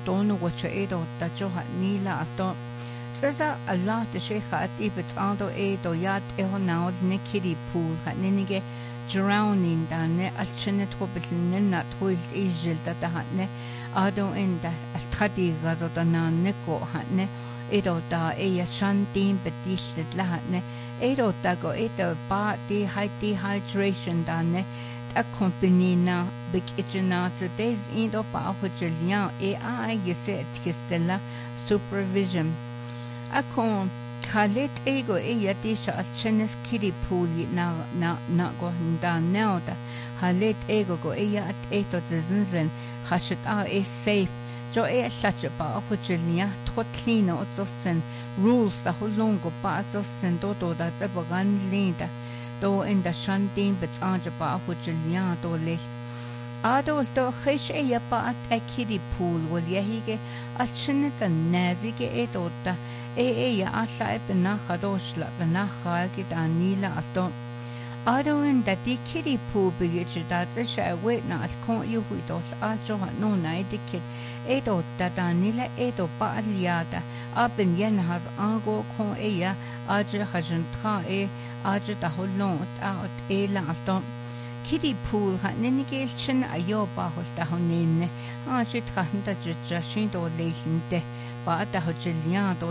tono wacha edo tajoha nila ato. Sasa Allah de sheikha at ibet ando edo yat eho naod ne kiddie pool hat ninige drowning dane alchenet hobitlne nat hoilt ejil da hatne ado enda altradi gado da ne ko hatne edo da eya shantin betislet la hatne edo da go edo ba dehydration dane a company na big ichinato des indo pa hojelian AI yese tkistella supervision akon Khalid ego yatisha alchenes kiri puli na go nda neoda Khalid ego go at eto zinzen hashit is safe jo lacha ba hojelian totlina otsosen rules da holongo ba otsosen do da zebagan linda do in the shantin betanja ba hojelian do le adol do khish ba at kiri pool wal yahige alchene da nazige edota ya alla ibna khadoshla bna khagi danila ato ado in da dikiri pool bigich da sha witna al kon yu huidos ajo no na dikit edo da danila edo ba aliada abin yen has ango kon ya aje hajan tra aje da holon at la ato kiddie pool ha ninigel chin ayo ba hol da honin aje tra da jashin do leinde ba da hojelian